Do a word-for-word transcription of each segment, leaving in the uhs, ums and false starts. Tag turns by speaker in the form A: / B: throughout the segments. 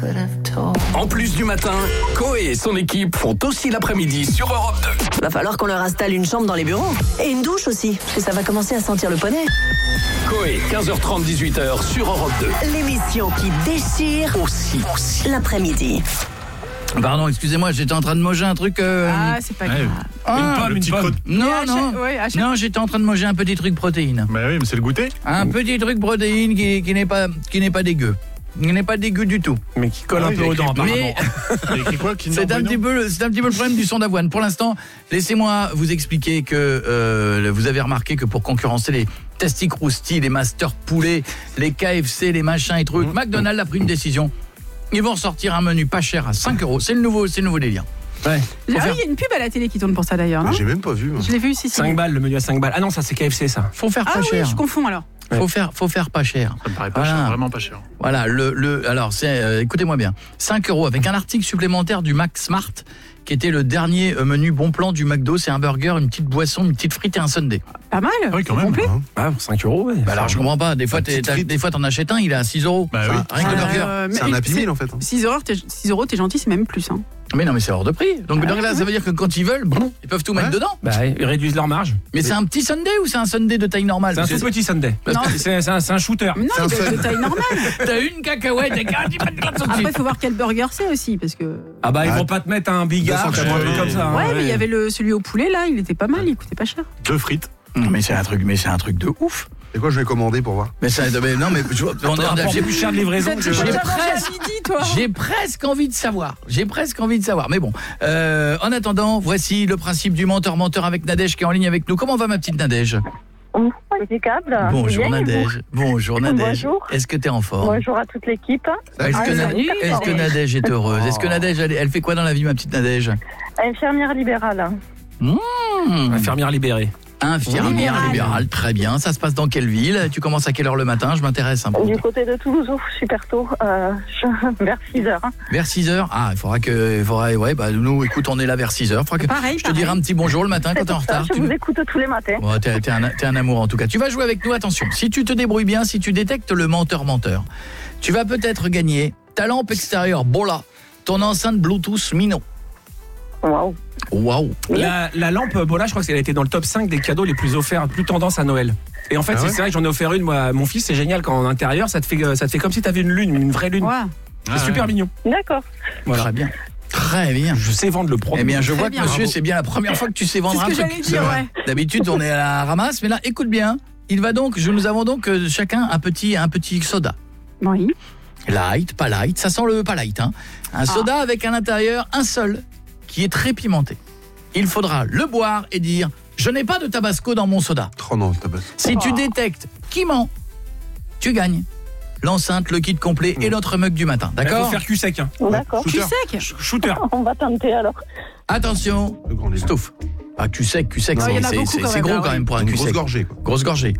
A: En plus du matin, Coé et son équipe font aussi l'après-midi sur Europe deux.
B: Va falloir qu'on leur installe une chambre dans les bureaux. Et une douche aussi, parce que ça va commencer à sentir le poney.
A: Coé, quinze heures trente, dix-huit heures sur Europe deux.
B: L'émission qui déchire
A: Aussi, aussi.
B: l'après-midi.
C: Pardon, excusez-moi, j'étais en train de manger un truc... Euh...
D: Ah, c'est pas
E: Ouais.
D: grave.
C: Ah,
E: Une pomme, une pomme.
C: Non,
D: Mais à
C: non,
D: chaque- ouais, à chaque-
C: non, j'étais en train de manger un petit truc protéine.
E: Bah oui, mais c'est le goûter.
C: Un petit truc protéine qui, qui n'est pas, qui n'est pas dégueu. Qui n'est pas dégueu du tout.
F: Mais qui colle
E: Ah
F: un
E: oui,
F: peu aux dents,
C: Mais
E: Il y a écrit quoi, Kinder
C: c'est un,
E: Bueno
C: petit peu, le- c'est un petit peu le problème du son d'avoine. Pour l'instant, laissez-moi vous expliquer que euh, vous avez remarqué que pour concurrencer les Tasty Krusty, les Master Poulet, les K F C, les machins et trucs, McDonald's a pris une décision. Ils vont sortir un menu pas cher à cinq euros. C'est le nouveau, c'est le nouveau délire.
F: Ouais.
D: Ah oui, il y a une pub à la télé qui tourne pour ça d'ailleurs, non?
G: J'ai même pas vu. moi.
D: Je l'ai vu ici.
F: cinq balles, le menu à cinq balles. Ah non, ça c'est K F C ça.
C: Faut faire
D: Ah
C: pas
D: oui,
C: cher.
D: je confonds alors.
C: Faut faire, faut faire pas cher.
E: Ça me paraît pas
C: Voilà.
E: cher, vraiment pas cher.
C: Voilà, le, le, alors c'est, euh, écoutez-moi bien, cinq euros avec un article supplémentaire du Mac Smart, qui était le dernier euh, menu bon plan du McDo. C'est un burger, une petite boisson, une petite frite et un sundae.
D: Pas mal.
E: Ah oui, quand
D: c'est
E: même.
D: complet.
F: Ah, pour cinq euros, ouais.
C: Bah alors je comprends pas, des fois,
G: Une
C: t'es-
G: petite
C: t'as-
G: frite.
C: des fois t'en achètes un, il est à six euros.
E: Bah oui.
C: Rien que le burger.
D: Euh,
G: C'est
D: mais
G: un Happy
D: c'est-
G: Meal en fait. hein.
D: six euros, t'es, six euros, t'es gentil, c'est même plus. Hein.
C: Mais non, mais c'est hors de prix. Donc,
D: Ah,
C: donc là,
D: ouais.
C: ça veut dire que quand ils veulent, bon, ils peuvent tout mettre
G: Ouais.
C: dedans.
F: Bah, ils réduisent leur marge.
C: Mais c'est un petit sundae ou c'est un sundae de taille normale?
F: C'est un
C: Parce
F: tout
C: que
F: petit Sunday.
D: Non.
F: C'est c'est un, c'est un shooter.
D: Mais non,
G: C'est
D: il
G: un
D: doit être
G: seul.
D: de taille normale.
C: T'as une cacahuète et un petit peu de gratte
D: Après,
C: au-dessus.
D: il faut voir quel burger c'est aussi, parce que.
F: Ah bah, ils
G: Ah,
F: vont pas te mettre un bigard,
G: deux cent
F: un truc
E: quatre-vingts.
F: comme ça. hein.
D: Ouais, mais il y avait le, celui au poulet là, il était pas mal, il coûtait pas cher.
E: Deux frites.
C: Mais c'est un truc, mais c'est un truc de ouf.
G: C'est quoi, je vais commander pour voir.
C: Mais ça, mais non, mais je, on
F: T'auras
C: a-
F: pas
C: j'ai-
F: plus cher de livraison que...
C: j'ai
D: J'ai
C: presque-
D: presque à midi, toi.
C: J'ai presque envie de savoir. J'ai presque envie de savoir. Mais bon, euh, en attendant, voici le principe du menteur-menteur avec Nadège qui est en ligne avec nous. Comment va ma petite Nadège?
H: Impeccable.
C: Bonjour
H: Bien, et vous
C: Nadège. Bonjour Nadège.
H: Bonjour.
C: Est-ce que t'es en forme?
H: Bonjour à toute l'équipe.
C: Est-ce
H: Ah,
C: que, Na-
H: salut.
C: est-ce que Nadège est heureuse? Est-ce que Nadège, elle, elle fait quoi dans la vie, ma petite Nadège?
H: Infirmière libérale.
C: Mmh.
F: Infirmière libérée.
C: Infirmière
D: Libérale.
C: libérale, très bien. Ça se passe dans quelle ville? Tu commences à quelle heure le matin? Je m'intéresse un peu.
H: Du côté de Toulouse, oh, super tôt, euh, je- vers six heures. hein.
C: Vers six heures? Ah, il faudra que... Il faudra, ouais, bah, nous, écoute, on est là vers six heures. Faudra que,
D: Pareil,
C: je te
D: pareil.
C: dirai un petit bonjour le matin quand
H: C'est
C: t'es en
H: pour ça,
C: retard.
H: je
C: Tu
H: vous
C: nous-
H: écoute tous les matins.
C: Bon, t'es, t'es un, t'es un amour en tout cas. Tu vas jouer avec nous, attention. Si tu te débrouilles bien, si tu détectes le menteur-menteur, tu vas peut-être gagner ta lampe extérieure Bola, ton enceinte Bluetooth Mino.
H: Waouh.
C: Waouh.
F: La, la lampe Bola, je crois qu'elle a été dans le top cinq des cadeaux les plus offerts, plus tendance à Noël. Et en fait,
G: Ah
F: c'est
G: ouais
F: c'est vrai que j'en ai offert une, moi, à mon fils, c'est génial quand en intérieur, ça te fait, ça te fait comme si t'avais une lune, une vraie lune.
D: Ouais.
F: C'est
E: Ah,
F: super
E: ouais.
F: mignon.
H: D'accord.
F: Voilà.
C: Très bien. Très bien.
F: Je sais vendre le
C: Eh
F: produit.
C: bien, je
D: Très
C: vois que
D: bien.
C: monsieur,
D: Bravo.
C: c'est bien la première fois que tu sais
D: C'est
C: vendre
D: ce
C: un
D: que
C: truc.
D: j'allais dire, ouais.
C: D'habitude, on est à la ramasse, mais là, écoute bien. Il va donc, je, nous avons donc euh, chacun un petit, un petit soda.
D: Oui.
C: Light, pas light, ça sent le pas light. Hein. Un soda avec à l'intérieur un seul, qui est très pimenté. Il faudra le boire et dire « Je n'ai pas de tabasco dans mon soda
G: Oh non, tabac. ».
C: Si tu détectes qui ment, tu gagnes l'enceinte, le kit complet et notre mug du matin.
F: Il faut
C: D'accord?
F: faire cul sec. Hein.
H: D'accord.
D: Tu
G: Shooter.
D: sec.
F: Sh- Shooter.
H: On va tenter alors.
C: Attention,
G: Le grand livre.
C: Stouff. Ah, cul sec, cul sec,
D: Non,
C: c'est
D: il y en a
C: c'est-
D: beaucoup
C: c'est-
D: quand
C: c'est
D: même,
C: gros
D: là,
C: quand
D: oui.
C: même pour un
G: Une
C: cul
G: grosse
C: sec.
G: gorgée, quoi.
C: Grosse gorgée.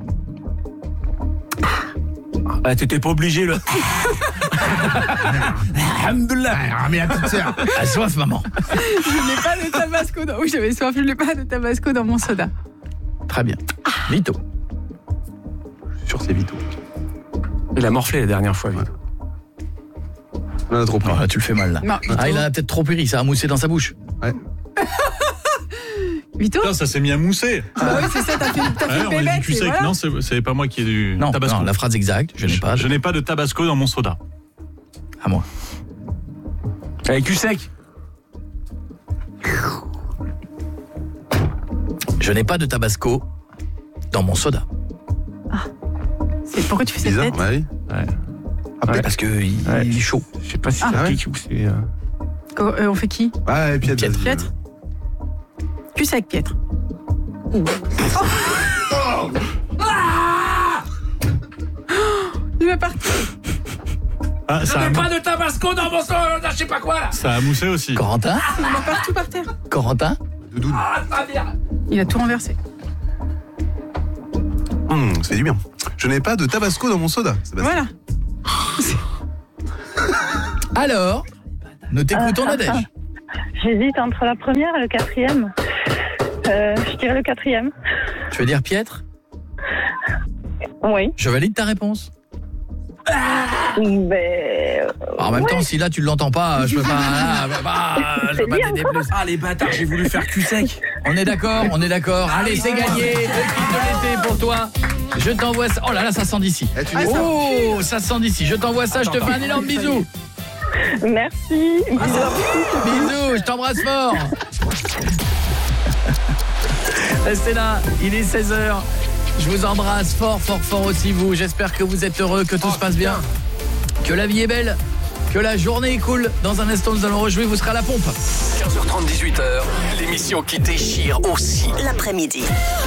F: Ah, t'étais pas obligé, le... Alhamdoulilah.
G: Ah, mais la petite sœur.
C: À soif, maman.
D: Je n'ai pas de tabasco dans... Oui, j'avais soif, je n'ai pas de tabasco dans mon soda.
C: Très bien. Vito.
G: Je suis sûr que c'est Vito.
F: Il a morflé la dernière fois, Vito.
G: On en a trop pris.
C: Oh, là, tu le fais mal, là.
D: Non, Vito.
C: Ah, il en a peut-être trop péri, ça a moussé dans sa bouche.
G: Ouais.
D: Vito.
E: Putain, ça s'est mis à mousser.
D: Bah oui, c'est ça, t'as fait, t'as
E: Ouais,
D: fait
E: on a dit
D: bébête,
E: cul
D: et
E: sec.
D: voilà.
E: Non, c'est c'est pas moi qui ai du
C: Non,
E: tabasco.
C: non, la phrase exacte, je n'ai pas.
E: Je n'ai pas de tabasco dans mon soda.
C: À moi.
F: Avec cul sec.
C: Je n'ai pas de tabasco dans mon soda.
D: C'est- Pourquoi tu fais cette
G: Bizarre,
D: tête?
G: bah oui.
F: Ouais.
C: Ah,
F: Ouais.
C: Parce que il,
F: Ouais.
C: il est chaud.
F: Je sais pas si
D: Ah.
F: c'est
G: Ah
F: un
G: ouais.
F: kick ou c'est... euh,
D: Co- euh, On fait qui?
G: Ah, et Piètre.
C: Piètre.
G: vas-y.
D: Piètre. Cul sec, Piètre. Il va partir.
E: Ah, ça, a,
F: de tabasco dans mon soda, je sais pas quoi, là.
E: ça a moussé aussi.
C: Corentin?
D: Il va partout par terre.
C: Corentin?
G: Doudoune.
D: Il a tout renversé.
G: Hum, ça fait du bien. Je n'ai pas de tabasco dans mon soda. Sébastien.
D: Voilà.
C: Alors, nous t'écoutons,
H: Ah,
C: Nadège.
H: J'hésite entre la première et le quatrième. Euh, je dirais le quatrième.
C: Tu veux dire Piètre?
H: Oui.
C: Je valide ta réponse.
H: Ben, mais... Euh,
C: en même
H: ouais.
C: temps, si là tu l'entends pas, je peux pas, là, bah, je peux pas t'aider plus.
F: Ah, les bâtards, j'ai voulu faire cul sec.
C: On est d'accord, on est d'accord. Allez, c'est gagné. Le kit de l'été pour toi. Je t'envoie ça. Oh là là, ça sent d'ici.
G: Eh, tu dis ça.
C: Oh, ça sent d'ici. Je t'envoie ça, je te fais un énorme bisou.
H: Merci.
C: Bisous, je t'embrasse fort. Restez là, il est seize heures. Je vous embrasse fort, fort, fort aussi vous. J'espère que vous êtes heureux, que tout se passe bien, que la vie est belle, que la journée est cool. Dans un instant, nous allons rejouer, vous serez à la pompe.
A: quinze heures trente, dix-huit heures, l'émission qui déchire aussi.
B: L'après-midi.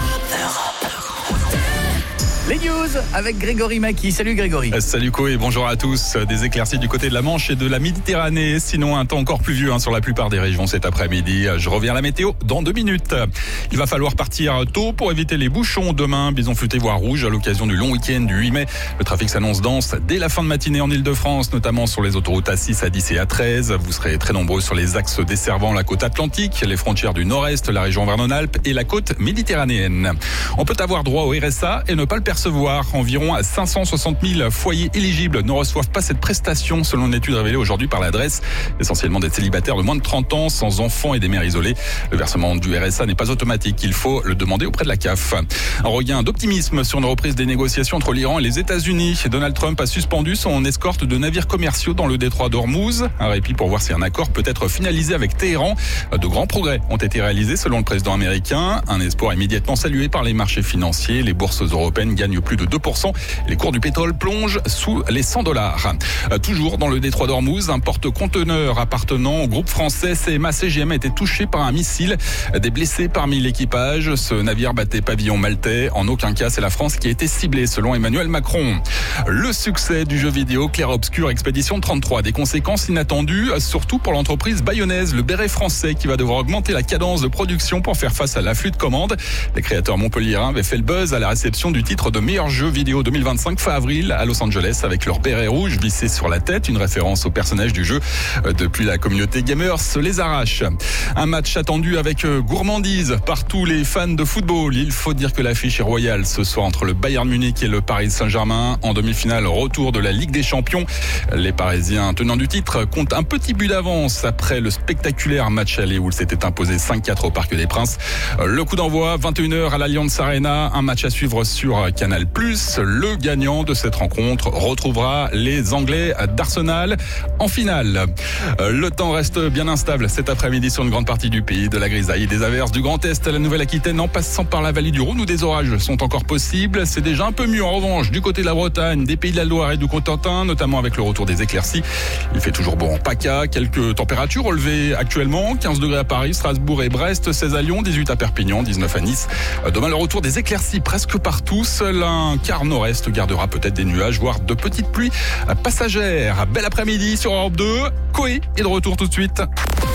C: Les news avec Grégory Maki. Salut Grégory.
I: Salut Co et bonjour à tous. Des éclaircies du côté de la Manche et de la Méditerranée. Sinon, un temps encore pluvieux hein, sur la plupart des régions cet après-midi. Je reviens à la météo dans deux minutes. Il va falloir partir tôt pour éviter les bouchons. Demain, bison futé voire rouge à l'occasion du long week-end du huit mai. Le trafic s'annonce dense dès la fin de matinée en Ile-de-France, notamment sur les autoroutes A six, A dix et A treize. Vous serez très nombreux sur les axes desservant la côte atlantique, les frontières du nord-est, la région Vernon-Alpes et la côte méditerranéenne. On peut avoir droit au R S A et ne pas le percevoir. Environ cinq cent soixante mille foyers éligibles ne reçoivent pas cette prestation selon une étude révélée aujourd'hui par l'adresse. Essentiellement des célibataires de moins de trente ans, sans enfants et des mères isolées. Le versement du R S A n'est pas automatique. Il faut le demander auprès de la C A F. Un regain d'optimisme sur une reprise des négociations entre l'Iran et les États-Unis. Donald Trump a suspendu son escorte de navires commerciaux dans le détroit d'Ormuz. Un répit pour voir si un accord peut être finalisé avec Téhéran. De grands progrès ont été réalisés selon le président américain. Un espoir immédiatement salué par les marchés financiers. Les bourses européennes gagnent plus de deux pour cent. Les cours du pétrole plongent sous les cent dollars. Toujours dans le détroit d'Ormuz, un porte-conteneur appartenant au groupe français C M A C G M a été touché par un missile. Des blessés parmi l'équipage. Ce navire battait pavillon maltais. En aucun cas, c'est la France qui a été ciblée, selon Emmanuel Macron. Le succès du jeu vidéo Clair Obscur Expédition trente-trois. Des conséquences inattendues, surtout pour l'entreprise bayonnaise, le Béret français, qui va devoir augmenter la cadence de production pour faire face à l'afflux de commandes. Les créateurs montpelliérains avaient fait le buzz à la réception du titre de meilleur jeu vidéo deux mille vingt-cinq fin avril à Los Angeles avec leur béret rouge vissé sur la tête, une référence au personnage du jeu. Depuis, la communauté gamers se les arrache. Un match attendu avec gourmandise par tous les fans de football. Il faut dire que l'affiche est royale ce soir entre le Bayern Munich et le Paris Saint-Germain. En demi-finale, retour de la Ligue des Champions. Les Parisiens tenants du titre comptent un petit but d'avance après le spectaculaire match aller où ils s'étaient imposés cinq quatre au Parc des Princes. Le coup d'envoi, vingt et une heures à l'Allianz Arena. Un match à suivre sur Canal plus. Le gagnant de cette rencontre retrouvera les Anglais d'Arsenal en finale. Le temps reste bien instable cet après-midi sur une grande partie du pays. De la grisaille et des averses du Grand Est à la Nouvelle-Aquitaine en passant par la vallée du Rhône où des orages sont encore possibles. C'est déjà un peu mieux en revanche du côté de la Bretagne, des Pays de la Loire et du Cotentin, notamment avec le retour des éclaircies. Il fait toujours beau en PACA. Quelques températures relevées actuellement. quinze degrés à Paris, Strasbourg et Brest, seize à Lyon, dix-huit à Perpignan, dix-neuf à Nice. Demain, le retour des éclaircies presque partout. Seul un quart nord-est gardera peut-être des nuages, voire de petites pluies passagères. Bel après-midi sur Europe deux. Coé est de retour tout de suite.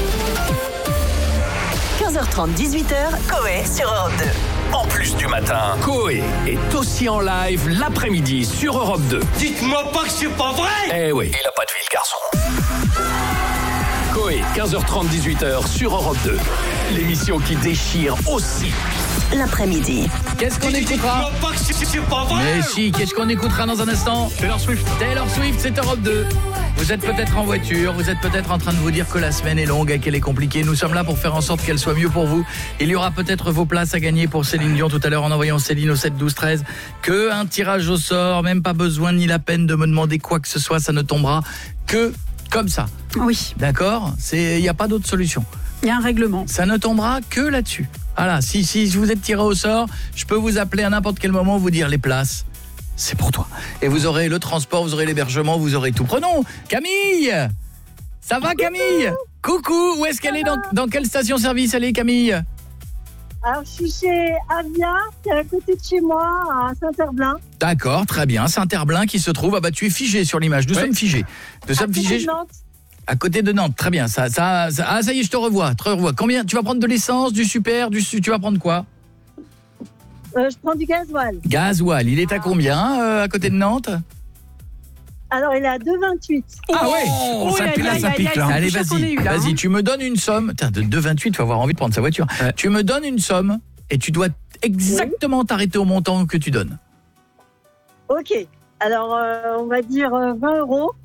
B: quinze heures trente, dix-huit heures, Coé sur Europe deux.
A: En plus du matin, Coé est aussi en live l'après-midi sur Europe deux.
J: Dites-moi pas que c'est pas vrai!
A: Eh oui, il a pas de vie le garçon. Coé, quinze heures trente, dix-huit heures sur Europe deux. L'émission qui déchire aussi.
B: L'après-midi.
C: Qu'est-ce qu'on écoutera?
J: Dites-moi pas que c'est, c'est pas vrai!
C: Mais si, qu'est-ce qu'on écoutera dans un instant?
E: Taylor Swift.
C: Taylor Swift, c'est Europe deux. Vous êtes peut-être en voiture, vous êtes peut-être en train de vous dire que la semaine est longue et qu'elle est compliquée. Nous sommes là pour faire en sorte qu'elle soit mieux pour vous. Il y aura peut-être vos places à gagner pour Céline Dion tout à l'heure en envoyant Céline au sept douze treize. Que un tirage au sort, même pas besoin ni la peine de me demander quoi que ce soit, ça ne tombera que comme ça.
D: Oui.
C: D'accord? C'est, il n'y a pas d'autre solution.
D: Il y a un règlement.
C: Ça ne tombera que là-dessus. Voilà, si, si vous êtes tiré au sort, je peux vous appeler à n'importe quel moment, vous dire les places. C'est pour toi. Et vous aurez le transport, vous aurez l'hébergement, vous aurez tout. Prenons Camille. Ça va Camille? Coucou, où est-ce qu'elle est, dans, dans quelle station-service elle est Camille?
K: Alors je suis chez Avia, c'est à côté de chez moi, à Saint-Herblain.
C: D'accord, très bien, Saint-Herblain qui se trouve, ah bah tu es figé sur l'image, nous ouais. sommes figés. Nous sommes figés. À côté de Nantes, très bien. Ça, ça, ça, ah, ça y est, je te revois, te revois. Combien? Tu vas prendre de l'essence, du super, du, tu vas prendre quoi?
K: euh, Je prends du gasoil.
C: Gasoil, il est à combien euh, à côté de Nantes?
K: Alors, il est à deux virgule vingt-huit.
C: Ah ouais
D: oh, ça, pique, là, ça pique là.
C: Allez, vas-y,
D: eu, là,
C: vas-y,
D: hein.
C: tu me donnes une somme. Tiens, de deux virgule vingt-huit, tu vas avoir envie de prendre sa voiture. Ouais. Tu me donnes une somme et tu dois exactement oui. t'arrêter au montant que tu donnes.
K: Ok, alors euh, on va dire vingt euros.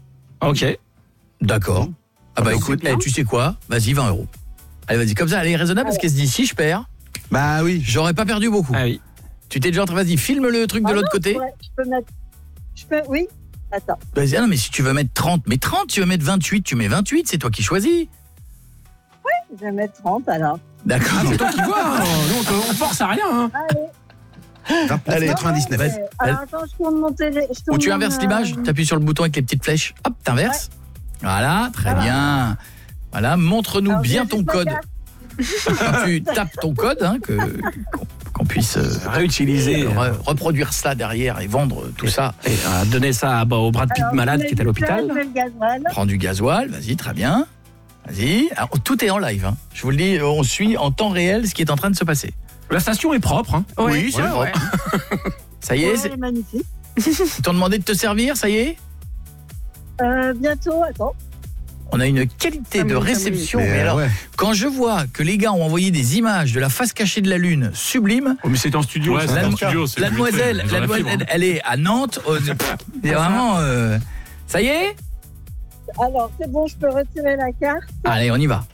F: Ok.
C: D'accord. Ah bah écoute, eh, tu sais quoi? Vas-y, vingt euros. Allez, vas-y, comme ça, elle est raisonnable parce qu'elle se dit, si je perds,
G: bah oui,
C: j'aurais pas perdu beaucoup.
F: Ah oui.
C: Tu t'es déjà en train, vas-y, filme le truc de
K: Ah
C: l'autre
K: non,
C: côté.
K: ouais, je peux mettre. Je peux, oui. Attends.
C: Vas-y, ah non, mais si tu veux mettre trente, mais trente, tu veux mettre vingt-huit, tu mets vingt-huit, c'est toi qui choisis.
K: Oui, je vais mettre trente alors.
C: D'accord.
F: Ah, c'est toi qui vois. Hein. Nous, on, te- on force à rien. Hein.
K: Allez.
C: Allez,
G: quatre-vingt-dix-neuf.
K: Ouais, alors attends, je tourne mon télé. je tourne
C: Ou tu
K: mon,
C: inverses
K: euh,
C: l'image, t'appuies sur le bouton avec les petites flèches. Hop, t'inverses. Voilà, très bien. Voilà, montre-nous
K: alors,
C: bien
K: j'ai
C: ton
K: juste ma
C: code.
K: carte.
C: Quand tu tapes ton code, hein, que, qu'on, qu'on puisse euh,
F: Réutiliser.
C: re- reproduire ça derrière et vendre tout ça.
F: Et euh, donner ça à, bah, au Brad Pitt
K: Alors,
F: malade
K: je
F: qui est à
K: mets
F: l'hôpital.
K: je mets le gasoil.
C: Prends du gasoil, vas-y, très bien. Vas-y. Alors, tout est en live. Hein. Je vous le dis, on suit en temps réel ce qui est en train de se passer.
F: La station est propre. Hein.
C: Oui, c'est
D: ouais,
C: propre.
D: ouais.
C: Ça y est,
K: Ouais,
C: c'est...
K: elle est magnifique.
C: ils t'ont demandé de te servir, ça y est.
K: Euh, bientôt, attends.
C: On a une qualité
D: Ah,
C: de
D: mais oui,
C: réception.
G: Mais,
C: Mais
G: euh,
C: alors,
G: ouais.
C: quand je vois que les gars ont envoyé des images de la face cachée de la Lune sublime,
F: Oh, mais c'est en studio.
E: Ouais,
F: ça.
E: c'est
C: la-
E: en studio. c'est
C: la
E: le
C: demoiselle,
E: but, ils ont
C: la
E: la
C: demoiselle,
E: fibre, hein.
C: elle est à Nantes. euh, C'est vraiment. euh, Ça y est.
K: Alors, c'est bon, je peux retirer la carte.
C: Allez, on y va.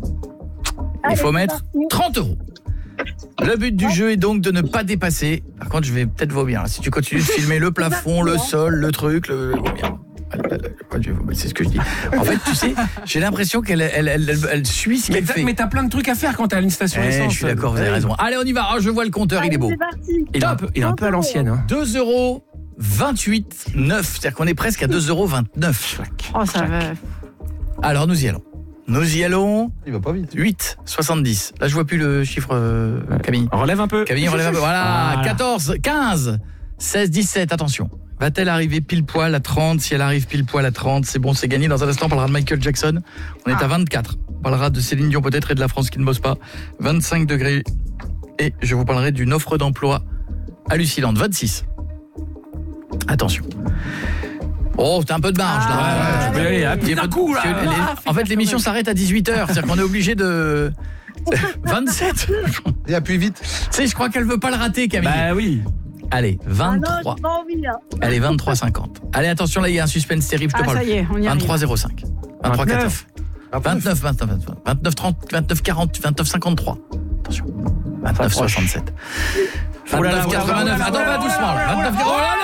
C: Il
K: Allez,
C: faut
K: c'est
C: mettre
K: parti.
C: trente euros. Le but du jeu est donc de ne pas dépasser. Par contre, je vais peut-être vomir. Si tu continues de filmer le plafond, le sol, le truc, le le vomir. Quoi, je vais vomir, c'est ce que je dis. En fait, tu sais, j'ai l'impression qu'elle elle, elle, elle, elle suit ce
F: Mais
C: qu'elle
F: t'as,
C: fait.
F: mais t'as plein de trucs à faire quand t'es à une station
C: Eh,
F: essence.
C: je suis d'accord, vous avez
F: Ouais.
C: raison. Allez, on y va. Oh, je vois le compteur, il est
K: Allez,
C: beau.
K: c'est parti.
F: Il est un peu, il est un peu à l'ancienne. Hein.
C: deux euros vingt-huit neuf. C'est-à-dire qu'on est presque à deux euros vingt-neuf.
D: Oh, ça va.
C: Alors, nous y allons. Nous y allons.
G: Il va pas vite.
C: huit soixante-dix. Là, je vois plus le chiffre, euh, Camille.
F: Relève un peu.
C: Camille, relève un peu. Voilà,
F: Voilà.
C: quatorze, quinze, seize, dix-sept. Attention. Va-t-elle arriver pile poil à trente? Si elle arrive pile poil à trente, c'est bon, c'est gagné. Dans un instant, on parlera de Michael Jackson. On est à vingt-quatre. On parlera de Céline Dion peut-être et de la France qui ne bosse pas. vingt-cinq degrés. Et je vous parlerai d'une offre d'emploi hallucinante. vingt-six. Attention. Oh, t'as un peu de marge là.
F: Ouais, tu peux y aller, hein,
C: Il y a
F: d'un
C: pas de-
F: coup, là.
C: parce que les-
D: Ah,
C: En fait, l'émission s'arrête à dix-huit heures. C'est-à-dire qu'on est obligé de... vingt-sept.
G: Et appuie vite.
C: Tu sais, je crois qu'elle veut pas le rater, Camille.
F: Bah oui.
C: Allez,
K: Ah non,
C: vingt-trois.
K: j'ai pas envie, hein.
C: Allez, vingt-trois cinquante. Allez, attention là, il y a un suspense terrible, je te
D: Ah,
C: parle.
D: ça y est, on y arrive.
C: vingt-trois zéro cinq. vingt-trois quatorze. vingt-neuf, vingt-neuf, vingt-neuf, vingt-neuf trente, vingt-neuf quarante, vingt-neuf cinquante-trois. Attention. vingt-neuf soixante-sept.
F: Oh là là,
C: vingt-neuf quatre-vingt-neuf.
F: oh là là,
C: Attends,
F: oh
C: pas
F: là
C: doucement.
F: là,
C: vingt-neuf
F: oh là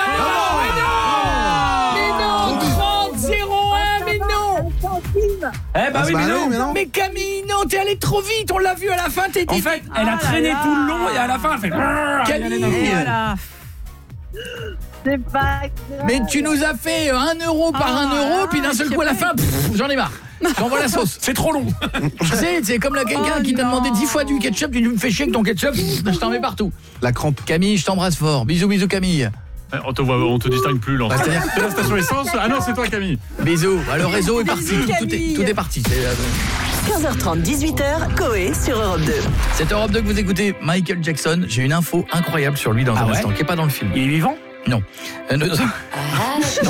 C: Mais non, trente zéro un, mais non.
K: Centimes.
F: Eh bah oui, mais non.
G: mais non.
C: Mais Camille, non, t'es allé trop vite, on l'a vu à la fin, t'es
F: En fait, elle a
D: Ah
F: traîné
D: là là.
F: tout le long et à la fin, elle fait.
C: Camille.
D: Voilà.
K: C'est pas grave.
C: Mais tu nous as fait un euro par
D: Ah,
C: un euro, puis d'un seul
D: je
C: coup à la
D: sais pas.
C: fin, pff, j'en ai marre. J'envoie la sauce.
F: C'est trop long.
C: Tu sais, c'est comme là quelqu'un
D: Oh
C: qui t'a
D: non.
C: demandé dix fois du ketchup, tu me fais chier avec ton ketchup, je t'en mets partout.
G: La crampe.
C: Camille, je t'embrasse fort. Bisous, bisous Camille.
E: Ouais, On te voit, on te distingue plus là.
C: Bah, c'est-à-dire-
E: C'est la station essence. Ah non, c'est toi Camille.
C: Bisous. Bah, le réseau est parti.
D: Bisous,
C: Tout, tout est,
D: Camille.
C: tout est parti. C'est, euh,
B: quinze heures trente, dix-huit heures, Coé sur Europe deux.
C: C'est Europe deux que vous écoutez. Michael Jackson. J'ai une info incroyable sur lui dans
F: Ah
C: un
F: ouais
C: instant, qui est pas dans le film.
F: Il est vivant.
C: Non. Euh, ne- non.